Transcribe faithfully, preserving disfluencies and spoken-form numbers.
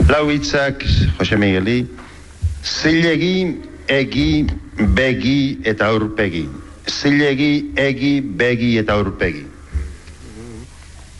Lau hitzak, Jose Migueli, zilegi, egi, begi eta aurpegi. Zilegi, egi, begi eta aurpegi.